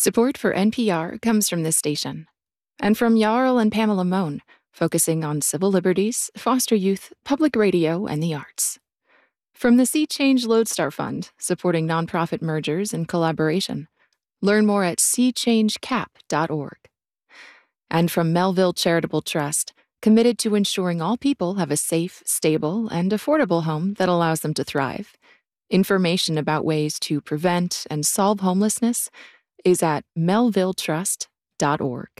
Support for NPR comes from this station and from Jarl and Pamela Mohn, focusing on civil liberties, foster youth, public radio, and the arts. From the Sea Change Lodestar Fund, supporting nonprofit mergers and collaboration. Learn more at seachangecap.org. And from Melville Charitable Trust, committed to ensuring all people have a safe, stable, and affordable home that allows them to thrive. Information about ways to prevent and solve homelessness is at melvilletrust.org.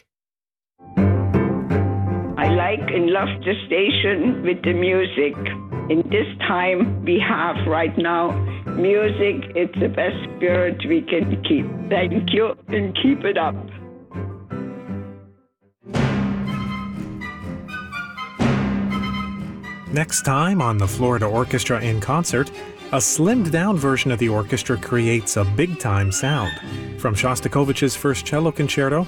I like and love the station with the music. In this time we have right now, music is the best spirit we can keep. Thank you and keep it up. Next time on the Florida Orchestra in Concert, a slimmed-down version of the orchestra creates a big-time sound. From Shostakovich's First Cello Concerto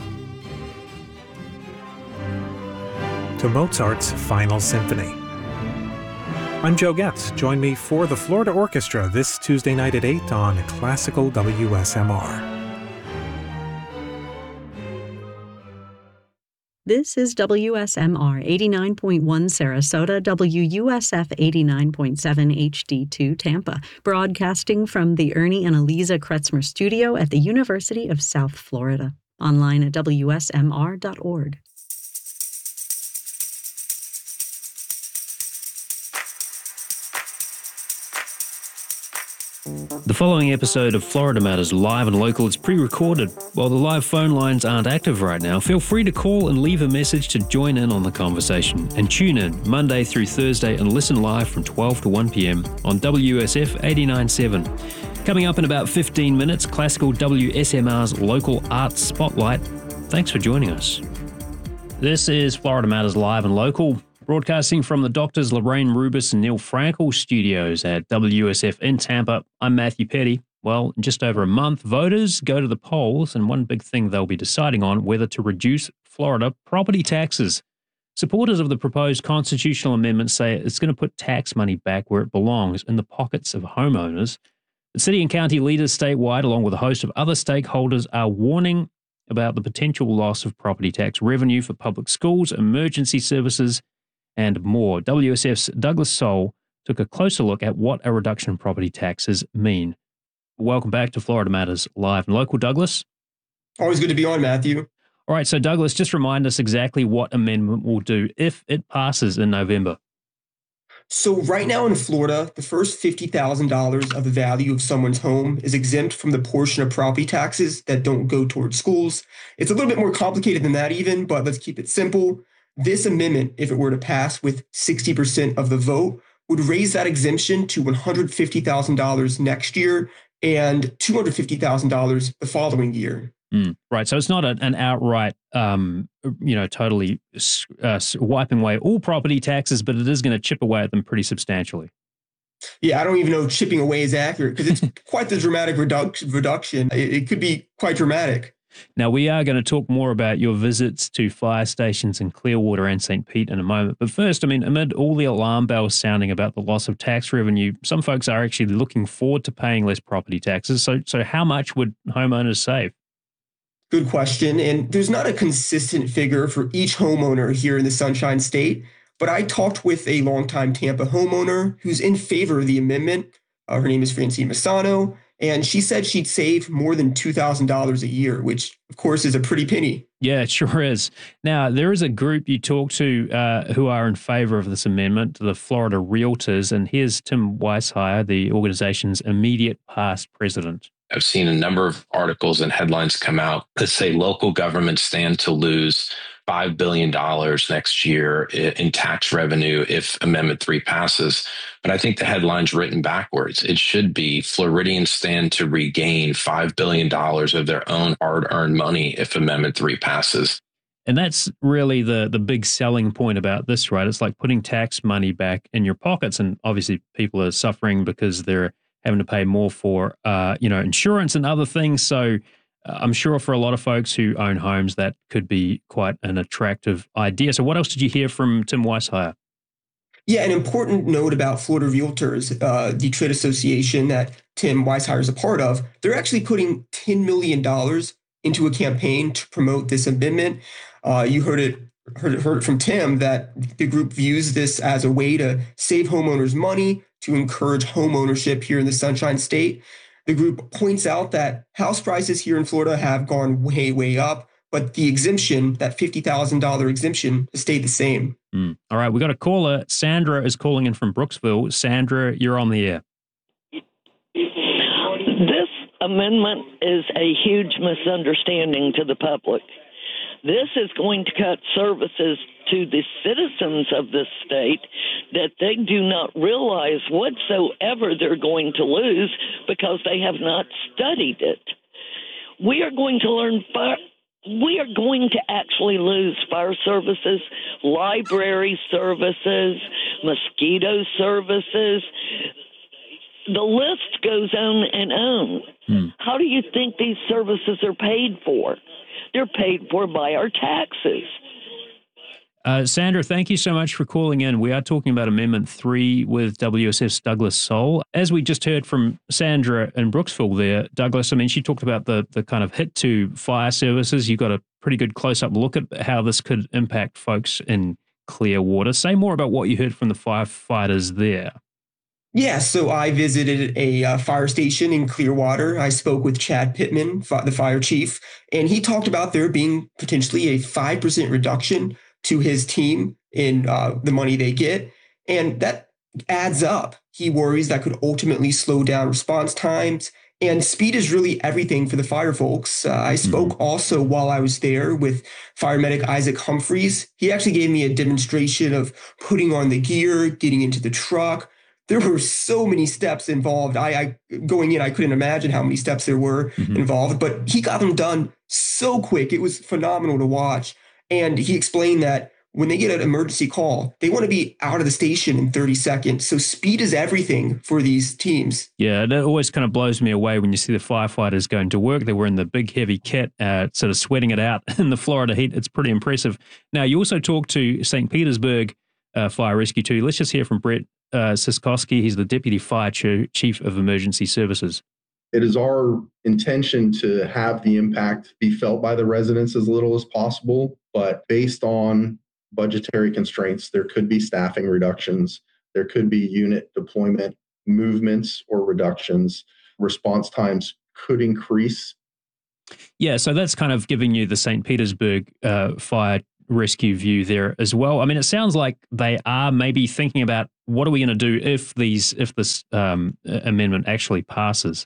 to Mozart's Final Symphony. I'm Joe Getz. Join me for the Florida Orchestra this Tuesday night at 8 on Classical WSMR. This is WSMR 89.1 Sarasota, WUSF 89.7 HD2 Tampa, broadcasting from the Ernie and Eliza Kretzmer Studio at the University of South Florida. Online at WSMR.org. The following episode of Florida Matters Live and Local is pre-recorded. While the live phone lines aren't active right now, feel free to call and leave a message to join in on the conversation. And tune in Monday through Thursday and listen live from 12 to 1 p.m. on WSF 89.7. Coming up in about 15 minutes, Classical WSMR's Local Arts Spotlight. Thanks for joining us. This is Florida Matters Live and Local, broadcasting from the Doctors Lorraine Rubis and Neil Frankel studios at WSF in Tampa. I'm Matthew Petty. Well, in just over a month, voters go to the polls, and one big thing they'll be deciding on whether to reduce Florida property taxes. Supporters of the proposed constitutional amendment say it's going to put tax money back where it belongs, in the pockets of homeowners. The city and county leaders statewide, along with a host of other stakeholders, are warning about the potential loss of property tax revenue for public schools, emergency services, and more. WSF's Douglas Soul took a closer look at what a reduction in property taxes mean. Welcome back to Florida Matters Live and Local, Douglas. Always good to be on, Matthew. All right, so Douglas, just remind us exactly what amendment will do if it passes in November. So right now in Florida, the first $50,000 of the value of someone's home is exempt from the portion of property taxes that don't go towards schools. It's a little bit more complicated than that even, but let's keep it simple. This amendment, if it were to pass with 60% of the vote, would raise that exemption to $150,000 next year and $250,000 the following year. Right. So it's not an outright, totally wiping away all property taxes, but it is going to chip away at them pretty substantially. Yeah, I don't even know if chipping away is accurate because it's quite the dramatic reduction. It could be quite dramatic. Now, we are going to talk more about your visits to fire stations in Clearwater and St. Pete in a moment. But first, amid all the alarm bells sounding about the loss of tax revenue, some folks are actually looking forward to paying less property taxes. So how much would homeowners save? Good question. And there's not a consistent figure for each homeowner here in the Sunshine State. But I talked with a longtime Tampa homeowner who's in favor of the amendment. Her name is Francine Massano. And she said she'd save more than $2,000 a year, which, of course, is a pretty penny. Yeah, it sure is. Now, there is a group you talk to who are in favor of this amendment, the Florida Realtors. And here's Tim Weishire, the organization's immediate past president. I've seen a number of articles and headlines come out that say local governments stand to lose $5 billion next year in tax revenue if Amendment 3 passes. But I think the headline's written backwards. It should be Floridians stand to regain $5 billion of their own hard-earned money if Amendment 3 passes. And that's really the big selling point about this, right? It's like putting tax money back in your pockets. And obviously people are suffering because they're having to pay more for, insurance and other things. So I'm sure for a lot of folks who own homes, that could be quite an attractive idea. So what else did you hear from Tim Weishire? Yeah, an important note about Florida Realtors, the trade association that Tim Weishire is a part of, they're actually putting $10 million into a campaign to promote this amendment. You heard it from Tim that the group views this as a way to save homeowners money, to encourage home ownership here in the Sunshine State. The group points out that house prices here in Florida have gone way, way up, but the exemption, that $50,000 exemption, has stayed the same. All right, we got a caller. Sandra is calling in from Brooksville. Sandra, you're on the air. This amendment is a huge misunderstanding to the public. This is going to cut services to the citizens of this state that they do not realize whatsoever they're going to lose because they have not studied it. We are going to actually lose fire services, library services, mosquito services. The list goes on and on. How do you think these services are paid for? They're paid for by our taxes. Sandra, thank you so much for calling in. We are talking about Amendment 3 with WSF's Douglas Soul. As we just heard from Sandra in Brooksville there, Douglas, I mean, she talked about the kind of hit to fire services. You got a pretty good close-up look at how this could impact folks in Clearwater. Say more about what you heard from the firefighters there. Yeah, so I visited a fire station in Clearwater. I spoke with Chad Pittman, the fire chief, and he talked about there being potentially a 5% reduction to his team in the money they get. And that adds up. He worries that could ultimately slow down response times. And speed is really everything for the fire folks. I spoke also while I was there with fire medic Isaac Humphreys. He actually gave me a demonstration of putting on the gear, getting into the truck. There were so many steps involved. I going in, I couldn't imagine how many steps there were involved, but he got them done so quick. It was phenomenal to watch. And he explained that when they get an emergency call, they want to be out of the station in 30 seconds. So speed is everything for these teams. Yeah, that always kind of blows me away when you see the firefighters going to work. They were in the big, heavy kit, sort of sweating it out in the Florida heat. It's pretty impressive. Now, you also talked to St. Petersburg Fire Rescue too. Let's just hear from Brett Siskowski. He's the Deputy Fire Chief of Emergency Services. It is our intention to have the impact be felt by the residents as little as possible, but based on budgetary constraints, there could be staffing reductions, there could be unit deployment movements or reductions. Response times could increase. Yeah, so that's kind of giving you the St. Petersburg Fire Rescue view there as well. I mean, it sounds like they are maybe thinking about what are we going to do if this amendment actually passes.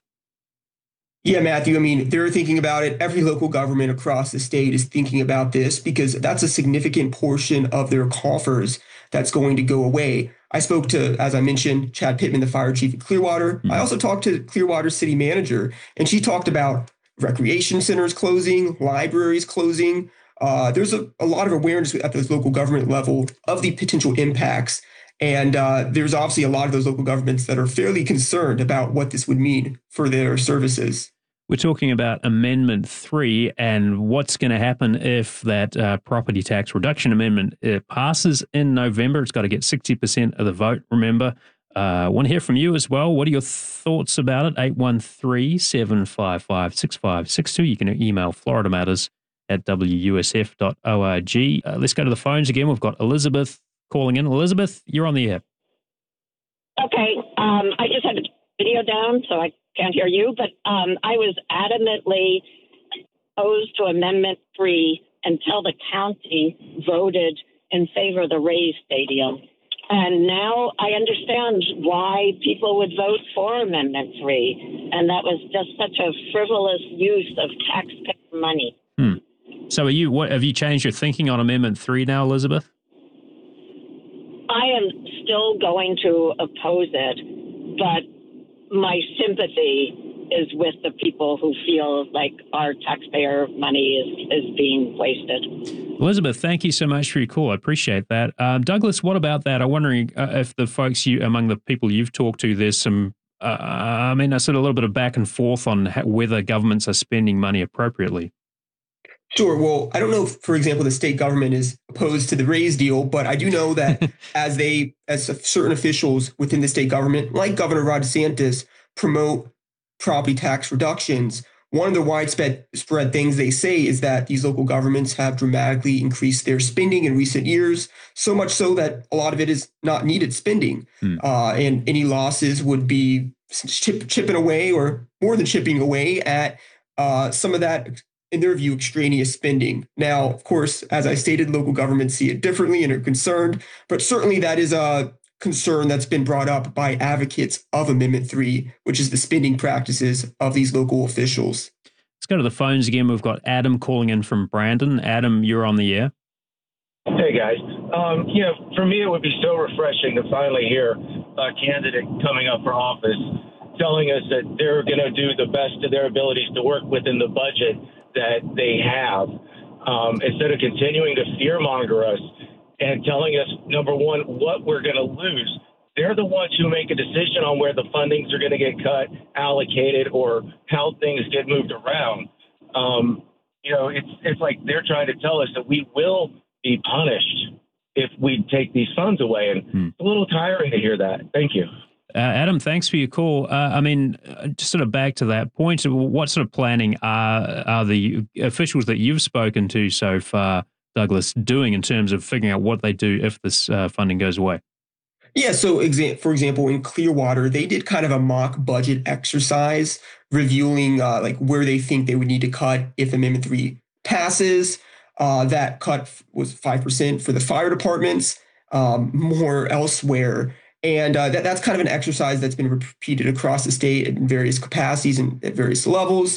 Yeah, Matthew, I mean, they're thinking about it. Every local government across the state is thinking about this because that's a significant portion of their coffers that's going to go away. I spoke to, as I mentioned, Chad Pittman, the fire chief at Clearwater. I also talked to Clearwater city manager, and she talked about recreation centers closing, libraries closing. There's a lot of awareness at the local government level of the potential impacts. And there's obviously a lot of those local governments that are fairly concerned about what this would mean for their services. We're talking about Amendment 3 and what's going to happen if that property tax reduction amendment passes in November. It's got to get 60% of the vote, remember. I want to hear from you as well. What are your thoughts about it? 813-755-6562. You can email floridamatters@wusf.org. Let's go to the phones again. We've got Elizabeth calling in. Elizabeth, you're on the air. Okay. I just had the video down, so I can't hear you, but I was adamantly opposed to Amendment 3 until the county voted in favor of the Rays Stadium. And now I understand why people would vote for Amendment 3. And that was just such a frivolous use of taxpayer money. So have you changed your thinking on Amendment 3 now, Elizabeth? I am still going to oppose it, but my sympathy is with the people who feel like our taxpayer money is being wasted. Elizabeth, thank you so much for your call. I appreciate that. Douglas, what about that? I'm wondering if the folks among the people you've talked to, there's some, I sort of a little bit of back and forth on whether governments are spending money appropriately. Sure. Well, I don't know if, for example, the state government is opposed to the Rays deal, but I do know that as certain officials within the state government, like Governor Ron DeSantis, promote property tax reductions, one of the widespread things they say is that these local governments have dramatically increased their spending in recent years, so much so that a lot of it is not needed spending. And any losses would be chipping away, or more than chipping away, at some of that, in their view, extraneous spending. Now, of course, as I stated, local governments see it differently and are concerned, but certainly that is a concern that's been brought up by advocates of Amendment 3, which is the spending practices of these local officials. Let's go to the phones again. We've got Adam calling in from Brandon. Adam, you're on the air. Hey, guys. For me, it would be so refreshing to finally hear a candidate coming up for office telling us that they're going to do the best of their abilities to work within the budget that they have, instead of continuing to fearmonger us and telling us, number one, what we're going to lose. They're the ones who make a decision on where the fundings are going to get cut, allocated, or how things get moved around. It's like they're trying to tell us that we will be punished if we take these funds away. And it's a little tiring to hear that. Thank you. Adam, thanks for your call. Just sort of back to that point, what sort of planning are the officials that you've spoken to so far, Douglas, doing in terms of figuring out what they do if this funding goes away? Yeah, so for example, in Clearwater, they did kind of a mock budget exercise reviewing where they think they would need to cut if Amendment 3 passes. That cut was 5% for the fire departments, more elsewhere. And that's kind of an exercise that's been repeated across the state in various capacities and at various levels.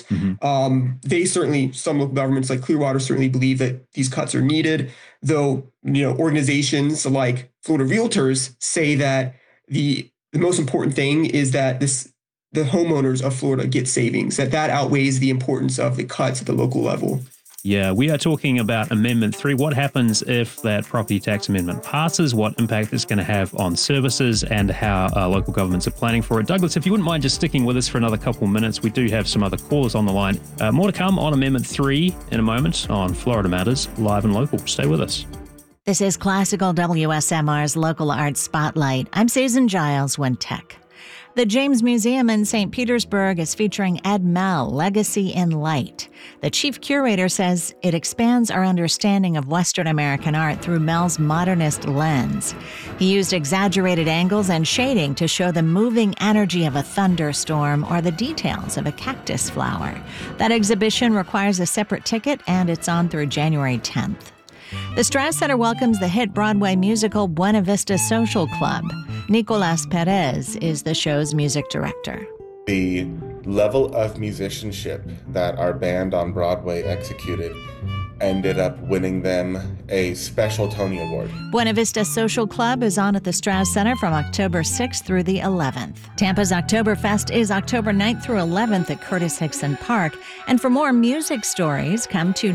Some local governments like Clearwater certainly believe that these cuts are needed, though organizations like Florida Realtors say that the most important thing is that the homeowners of Florida get savings, that outweighs the importance of the cuts at the local level. Yeah, we are talking about Amendment 3. What happens if that property tax amendment passes? What impact it's going to have on services and how local governments are planning for it. Douglas, if you wouldn't mind just sticking with us for another couple minutes, we do have some other callers on the line. More to come on Amendment 3 in a moment on Florida Matters, live and local. Stay with us. This is Classical WSMR's Local Arts Spotlight. I'm Susan Giles, Wintech. The James Museum in St. Petersburg is featuring Ed Mell, Legacy in Light. The chief curator says it expands our understanding of Western American art through Mell's modernist lens. He used exaggerated angles and shading to show the moving energy of a thunderstorm or the details of a cactus flower. That exhibition requires a separate ticket, and it's on through January 10th. The Strass Center welcomes the hit Broadway musical Buena Vista Social Club. Nicolas Perez is the show's music director. The level of musicianship that our band on Broadway executed ended up winning them a special Tony Award. Buena Vista Social Club is on at the Strass Center from October 6th through the 11th. Tampa's Oktoberfest is October 9th through 11th at Curtis Hickson Park. And for more music stories, come to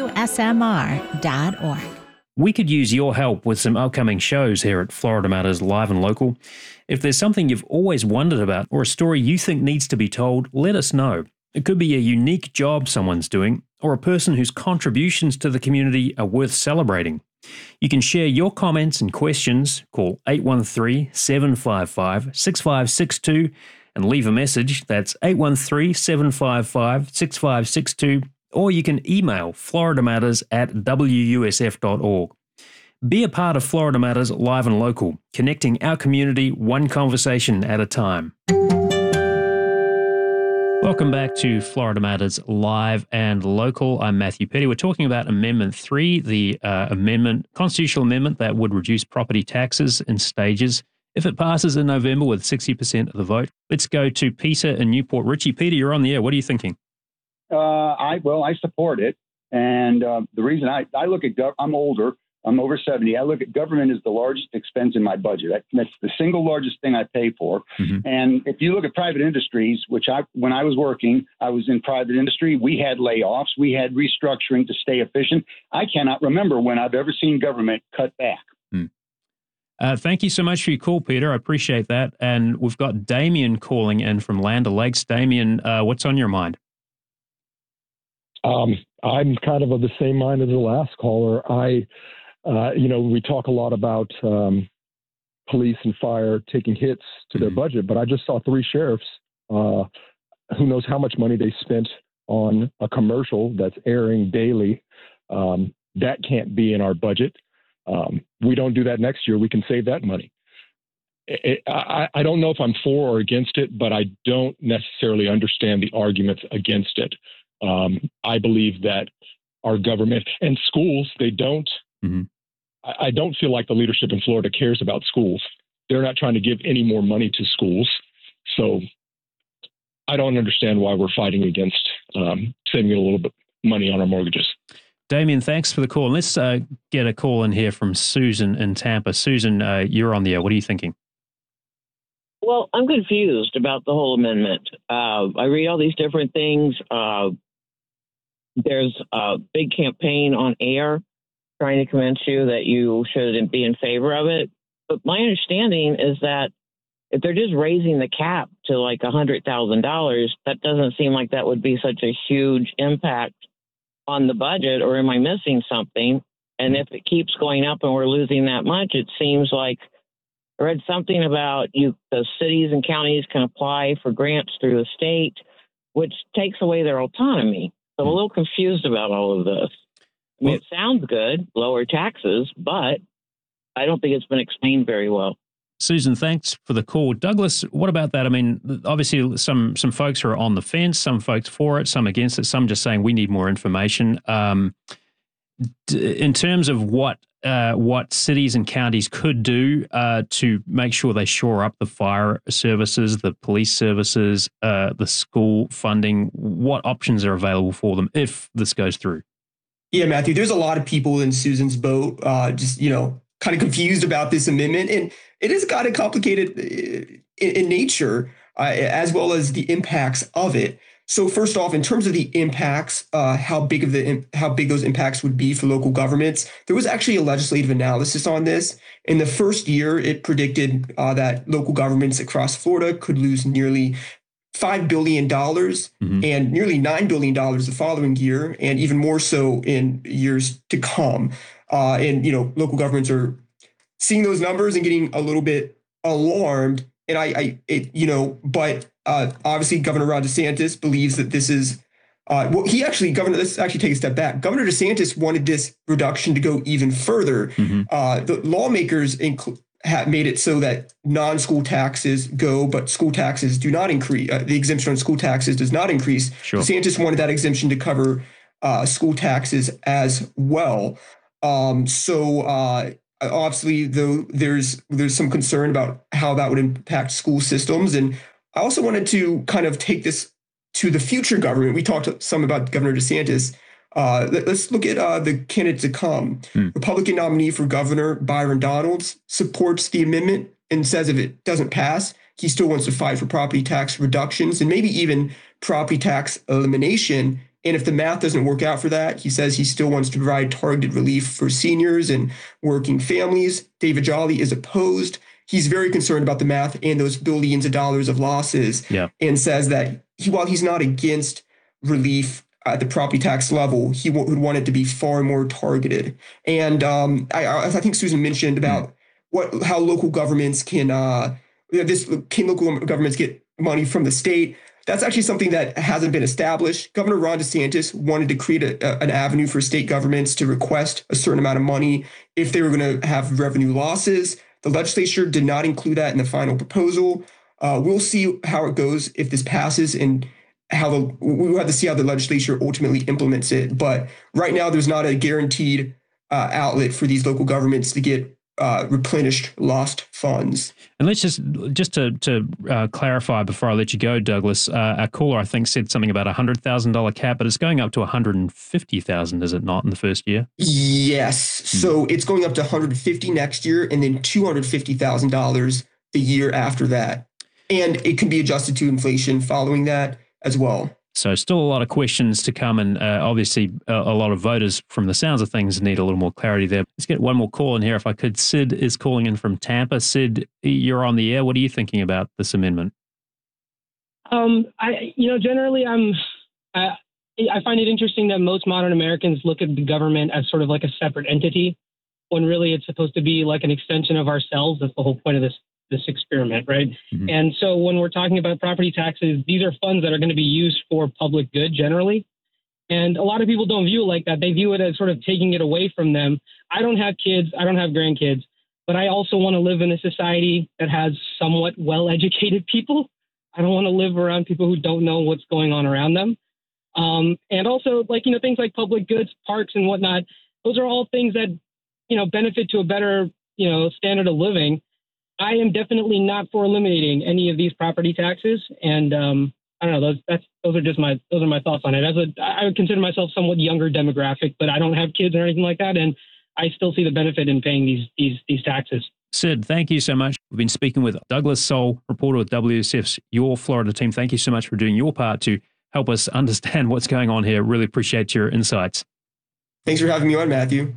WSMR.org. We could use your help with some upcoming shows here at Florida Matters Live and Local. If there's something you've always wondered about or a story you think needs to be told, let us know. It could be a unique job someone's doing or a person whose contributions to the community are worth celebrating. You can share your comments and questions. Call 813-755-6562 and leave a message. That's 813-755-6562. Or you can email floridamatters@wusf.org. Be a part of Florida Matters Live and Local, connecting our community one conversation at a time. Welcome back to Florida Matters Live and Local. I'm Matthew Petty. We're talking about Amendment 3, the constitutional amendment that would reduce property taxes in stages if it passes in November with 60% of the vote. Let's go to Peter in Newport Richey. Peter, you're on the air. What are you thinking? I support it. And the reason I look at, I'm older, I'm over 70. I look at government as the largest expense in my budget. That's the single largest thing I pay for. Mm-hmm. And if you look at private industries, when I was working, I was in private industry. We had layoffs. We had restructuring to stay efficient. I cannot remember when I've ever seen government cut back. Thank you so much for your call, Peter. I appreciate that. And we've got Damien calling in from Land O'Lakes. Damien, what's on your mind? I'm kind of the same mind as the last caller. We talk a lot about police and fire taking hits to their budget, but I just saw 3 sheriffs. Who knows how much money they spent on a commercial that's airing daily. That can't be in our budget. We don't do that next year. We can save that money. I don't know if I'm for or against it, but I don't necessarily understand the arguments against it. I believe that our government and schools, they don't. Mm-hmm. I don't feel like the leadership in Florida cares about schools. They're not trying to give any more money to schools. So I don't understand why we're fighting against saving a little bit money on our mortgages. Damien, thanks for the call. Let's get a call in here from Susan in Tampa. Susan, you're on the air. What are you thinking? Well, I'm confused about the whole amendment. I read all these different things. There's a big campaign on air trying to convince you that you should be in favor of it. But my understanding is that if they're just raising the cap to like $100,000, that doesn't seem like that would be such a huge impact on the budget, or am I missing something? And if it keeps going up and we're losing that much, it seems like I read something about the cities and counties can apply for grants through the state, which takes away their autonomy. So I'm a little confused about all of this. I mean, it sounds good, lower taxes, but I don't think it's been explained very well. Susan, thanks for the call. Douglas, what about that? I mean, obviously some folks are on the fence, some folks for it, some against it, some just saying we need more information. In terms of what cities and counties could do to make sure they shore up the fire services, the police services, the school funding, what options are available for them if this goes through? Yeah, Matthew, there's a lot of people in Susan's boat, kind of confused about this amendment. And it is kind of complicated in nature, as well as the impacts of it. So first off, in terms of the impacts, how big those impacts would be for local governments, there was actually a legislative analysis on this. In the first year, it predicted that local governments across Florida could lose nearly $5 billion and nearly $9 billion the following year, and even more so in years to come. Local governments are seeing those numbers and getting a little bit alarmed. And obviously Governor Ron DeSantis believes that this is, let's actually take a step back. Governor DeSantis wanted this reduction to go even further. The lawmakers made it so that non-school taxes go, but school taxes do not increase. The exemption on school taxes does not increase. Sure. DeSantis wanted that exemption to cover school taxes as well. Obviously, though, there's some concern about how that would impact school systems. And I also wanted to kind of take this to the future government. We talked some about Governor DeSantis. Let's look at the candidate to come. Republican nominee for governor Byron Donalds supports the amendment and says if it doesn't pass, he still wants to fight for property tax reductions and maybe even property tax elimination. And if the math doesn't work out for that, he says he still wants to provide targeted relief for seniors and working families. David Jolly is opposed. He's very concerned about the math and those billions of dollars of losses, and says that while he's not against relief at the property tax level, he would want it to be far more targeted. And I think Susan mentioned about how local governments can local governments get money from the state. That's actually something that hasn't been established. Governor Ron DeSantis wanted to create an avenue for state governments to request a certain amount of money if they were going to have revenue losses. The legislature did not include that in the final proposal. We'll see how it goes if this passes and we'll have to see how the legislature ultimately implements it. But right now, there's not a guaranteed outlet for these local governments to get replenished lost funds. And let's just to clarify before I let you go, Douglas, our caller, I think, said something about $100,000 cap, but it's going up to $150,000, is it not, in the first year? Yes. So it's going up to $150,000 next year and then $250,000 the year after that. And it can be adjusted to inflation following that as well. So still a lot of questions to come, and obviously a lot of voters, from the sounds of things, need a little more clarity there. Let's get one more call in here, if I could. Sid is calling in from Tampa. Sid, you're on the air. What are you thinking about this amendment? Generally, I find it interesting that most modern Americans look at the government as sort of like a separate entity, when really it's supposed to be like an extension of ourselves. That's the whole point of this this experiment, right? Mm-hmm. And so when we're talking about property taxes, these are funds that are going to be used for public good generally. And a lot of people don't view it like that. They view it as sort of taking it away from them. I don't have kids. I don't have grandkids. But I also want to live in a society that has somewhat well-educated people. I don't want to live around people who don't know what's going on around them. And also, things like public goods, parks and whatnot, those are all things that, benefit to a better, standard of living. I am definitely not for eliminating any of these property taxes. And I don't know, those are my thoughts on it. I would consider myself somewhat younger demographic, but I don't have kids or anything like that. And I still see the benefit in paying these taxes. Sid, thank you so much. We've been speaking with Douglas Soul, reporter with WSF's Your Florida team. Thank you so much for doing your part to help us understand what's going on here. Really appreciate your insights. Thanks for having me on, Matthew.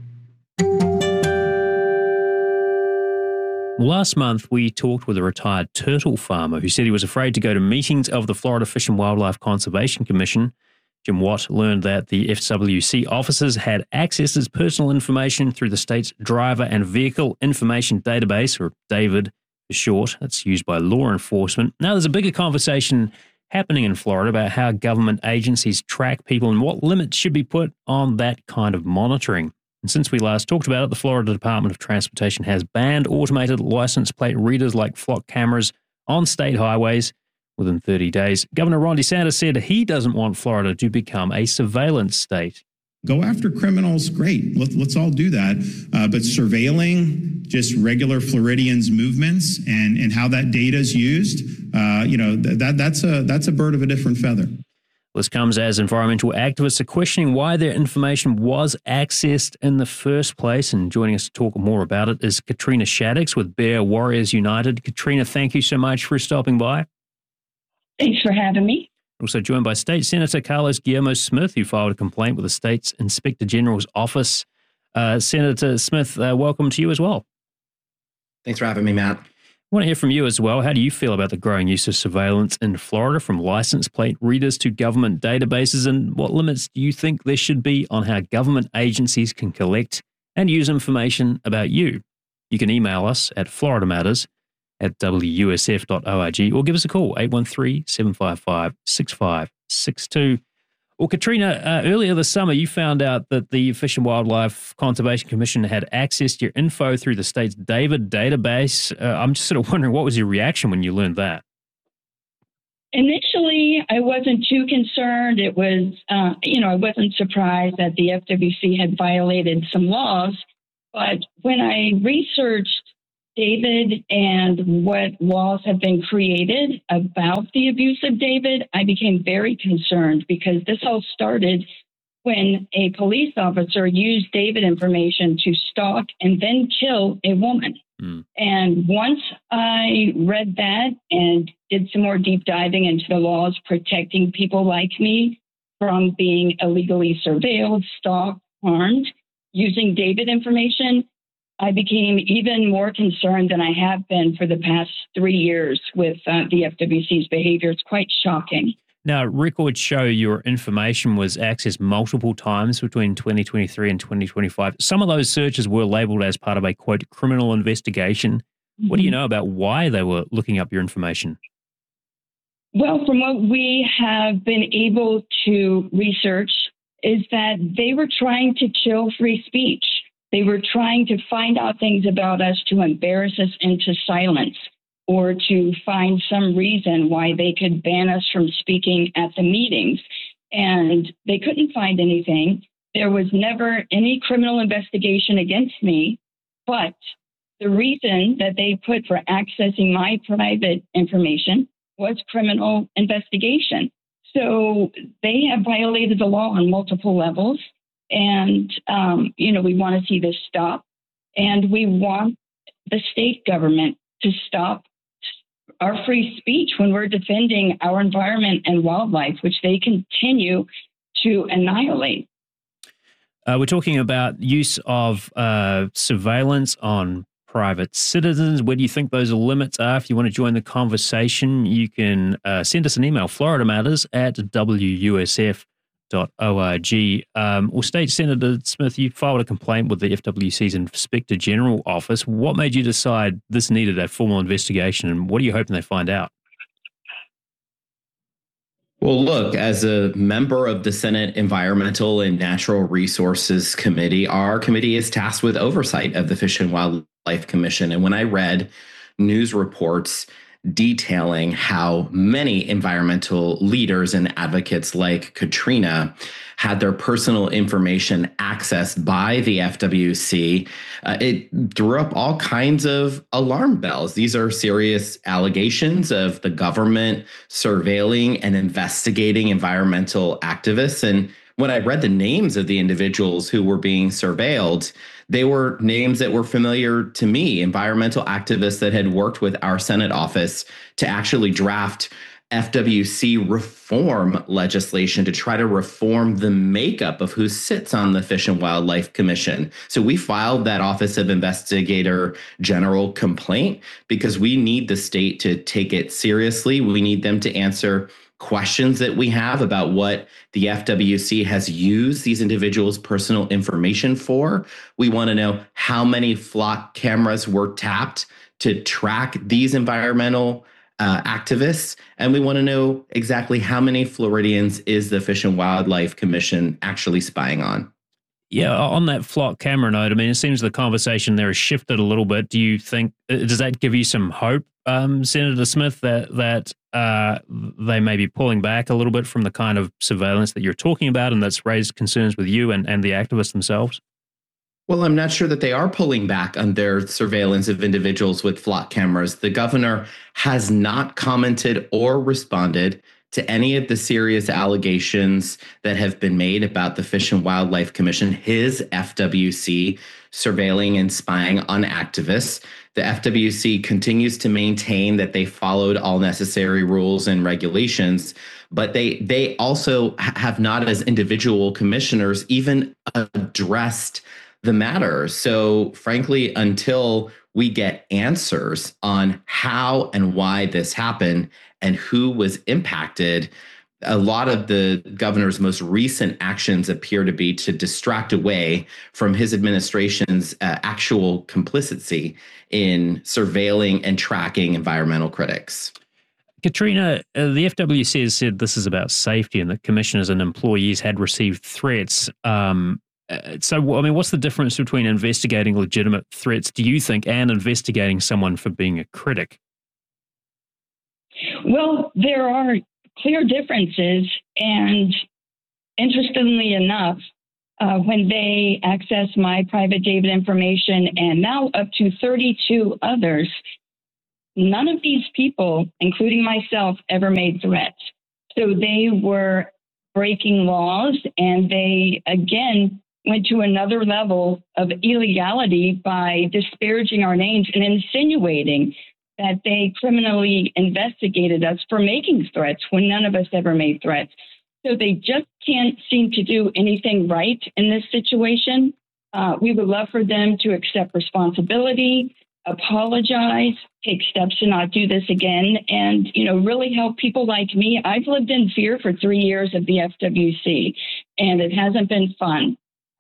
Last month, we talked with a retired turtle farmer who said he was afraid to go to meetings of the Florida Fish and Wildlife Conservation Commission. Jim Watt learned that the FWC officers had accessed his personal information through the state's Driver and Vehicle Information Database, or DAVID for short. That's used by law enforcement. Now, there's a bigger conversation happening in Florida about how government agencies track people and what limits should be put on that kind of monitoring. And since we last talked about it, the Florida Department of Transportation has banned automated license plate readers like flock cameras on state highways within 30 days. Governor Ron DeSantis said he doesn't want Florida to become a surveillance state. Go after criminals, great. Let's all do that. But surveilling just regular Floridians' movements and how that data is used, that's a bird of a different feather. This comes as environmental activists are questioning why their information was accessed in the first place. And joining us to talk more about it is Katrina Shaddix with Bear Warriors United. Katrina, thank you so much for stopping by. Thanks for having me. Also joined by State Senator Carlos Guillermo Smith, who filed a complaint with the state's Inspector General's office. Senator Smith, welcome to you as well. Thanks for having me, Matt. I want to hear from you as well. How do you feel about the growing use of surveillance in Florida, from license plate readers to government databases, and what limits do you think there should be on how government agencies can collect and use information about you? You can email us at floridamatters@wusf.org or give us a call, 813-755-6562. Well, Katrina, earlier this summer, you found out that the Fish and Wildlife Conservation Commission had accessed your info through the state's DAVID database. I'm just sort of wondering, what was your reaction when you learned that? Initially, I wasn't too concerned. It was, I wasn't surprised that the FWC had violated some laws. But when I researched DAVID and what laws have been created about the abuse of DAVID, I became very concerned, because this all started when a police officer used DAVID information to stalk and then kill a woman. And once I read that and did some more deep diving into the laws protecting people like me from being illegally surveilled, stalked, harmed, using DAVID information, I became even more concerned than I have been for the past 3 years with the FWC's behavior. It's quite shocking. Now, records show your information was accessed multiple times between 2023 and 2025. Some of those searches were labeled as part of a, quote, criminal investigation. Mm-hmm. What do you know about why they were looking up your information? Well, from what we have been able to research is that they were trying to chill free speech. They were trying to find out things about us to embarrass us into silence, or to find some reason why they could ban us from speaking at the meetings. And they couldn't find anything. There was never any criminal investigation against me, but the reason that they put for accessing my private information was criminal investigation. So they have violated the law on multiple levels. And, we want to see this stop. And we want the state government to stop our free speech when we're defending our environment and wildlife, which they continue to annihilate. We're talking about use of surveillance on private citizens. Where do you think those limits are? If you want to join the conversation, you can send us an email, floridamatters@wusf.org. Well, State Senator Smith, you filed a complaint with the FWC's Inspector General Office. What made you decide this needed a formal investigation, and what are you hoping they find out? Well, look, as a member of the Senate Environmental and Natural Resources Committee, our committee is tasked with oversight of the Fish and Wildlife Commission. And when I read news reports detailing how many environmental leaders and advocates like Katrina had their personal information accessed by the FWC, it threw up all kinds of alarm bells. These are serious allegations of the government surveilling and investigating environmental activists. And when I read the names of the individuals who were being surveilled, they were names that were familiar to me, environmental activists that had worked with our Senate office to actually draft FWC reform legislation to try to reform the makeup of who sits on the Fish and Wildlife Commission. So we filed that Office of Investigator General complaint because we need the state to take it seriously. We need them to answer questions that we have about what the FWC has used these individuals' personal information for. We want to know how many flock cameras were tapped to track these environmental activists. And we want to know exactly how many Floridians is the Fish and Wildlife Commission actually spying on. Yeah, on that flock camera note, I mean, it seems the conversation there has shifted a little bit. Do you think, does that give you some hope, Senator Smith, that they may be pulling back a little bit from the kind of surveillance that you're talking about and that's raised concerns with you and the activists themselves? Well, I'm not sure that they are pulling back on their surveillance of individuals with flock cameras. The governor has not commented or responded to any of the serious allegations that have been made about the Fish and Wildlife Commission, his FWC, surveilling and spying on activists. The FWC continues to maintain that they followed all necessary rules and regulations, but they also have not, as individual commissioners, even addressed the matter. So frankly, until we get answers on how and why this happened and who was impacted, a lot of the governor's most recent actions appear to be to distract away from his administration's actual complicity in surveilling and tracking environmental critics. Katrina, the FWC has said this is about safety and that commissioners and employees had received threats. So, I mean, what's the difference between investigating legitimate threats, do you think, and investigating someone for being a critic? Well, there are clear differences. And interestingly enough, when they access my private data information and now up to 32 others, none of these people, including myself, ever made threats. So they were breaking laws, and they, again, went to another level of illegality by disparaging our names and insinuating that they criminally investigated us for making threats when none of us ever made threats. So they just can't seem to do anything right in this situation. We would love for them to accept responsibility, apologize, take steps to not do this again, and, really help people like me. I've lived in fear for 3 years of the FWC, and it hasn't been fun.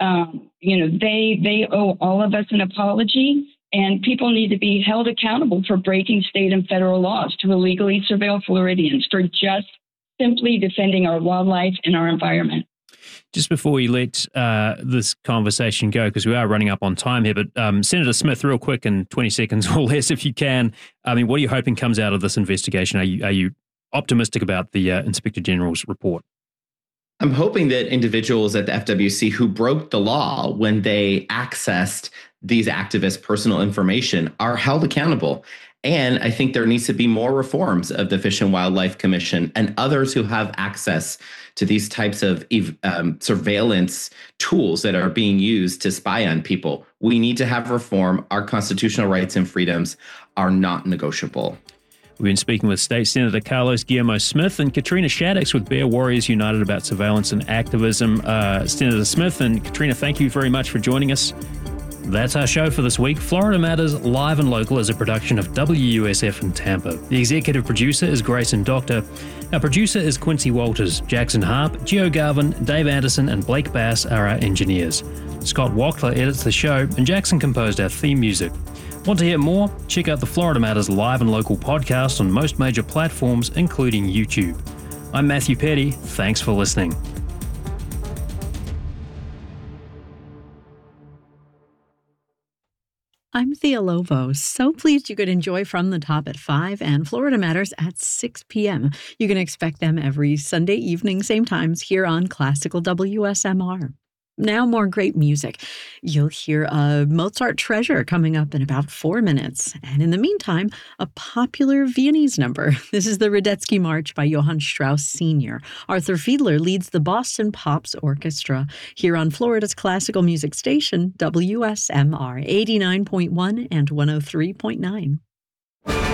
They owe all of us an apology, and people need to be held accountable for breaking state and federal laws to illegally surveil Floridians, for just simply defending our wildlife and our environment. Just before we let this conversation go, because we are running up on time here, but Senator Smith, real quick in 20 seconds or less, if you can, I mean, what are you hoping comes out of this investigation? Are you optimistic about the Inspector General's report? I'm hoping that individuals at the FWC who broke the law when they accessed these activists' personal information are held accountable. And I think there needs to be more reforms of the Fish and Wildlife Commission and others who have access to these types of surveillance tools that are being used to spy on people. We need to have reform. Our constitutional rights and freedoms are not negotiable. We've been speaking with State Senator Carlos Guillermo Smith and Katrina Shaddix with Bear Warriors United about surveillance and activism. Senator Smith and Katrina, thank you very much for joining us. That's our show for this week. Florida Matters Live and Local is a production of WUSF in Tampa. The executive producer is Grayson Doctor. Our producer is Quincy Walters. Jackson Harp, Gio Garvin, Dave Anderson, and Blake Bass are our engineers. Scott Wachtler edits the show, and Jackson composed our theme music. Want to hear more? Check out the Florida Matters Live and Local podcast on most major platforms, including YouTube. I'm Matthew Petty. Thanks for listening. I'm Thea Lovo. So pleased you could enjoy From the Top at 5 and Florida Matters at 6 p.m. You can expect them every Sunday evening, same times, here on Classical WSMR. Now more great music. You'll hear a Mozart treasure coming up in about 4 minutes. And in the meantime, a popular Viennese number. This is the Radetzky March by Johann Strauss Sr. Arthur Fiedler leads the Boston Pops Orchestra here on Florida's classical music station, WSMR 89.1 and 103.9.